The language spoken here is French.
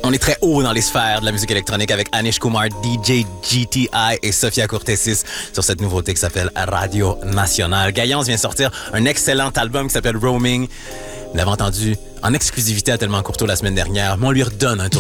On est très haut dans les sphères de la musique électronique avec Anish Kumar, DJ GTI et Sofia Courtesis sur cette nouveauté qui s'appelle Radio Nationale. Gaillance vient sortir un excellent album qui s'appelle Roaming. Vous l'avez entendu en exclusivité à Tellement Courteau la semaine dernière, mais on lui redonne un tour